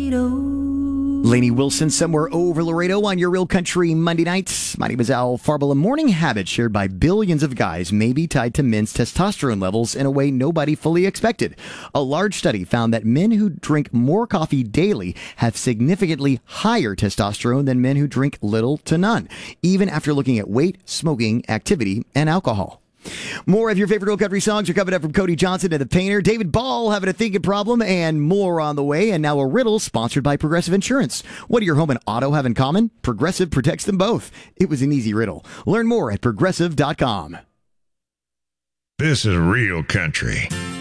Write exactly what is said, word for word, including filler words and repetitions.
Lainey Wilson, Somewhere Over Laredo on your Real Country Monday nights. My name is Al Farble. A morning habit shared by billions of guys may be tied to men's testosterone levels in a way nobody fully expected. A large study found that men who drink more coffee daily have significantly higher testosterone than men who drink little to none, even after looking at weight, smoking, activity, and alcohol. More of your favorite Real Country songs are coming up from Cody Johnson and the Painter, David Ball having a thinking problem, and more on the way. And now a riddle sponsored by Progressive Insurance. What do your home and auto have in common? Progressive protects them both. It was an easy riddle. Learn more at progressive dot com. This is Real Country.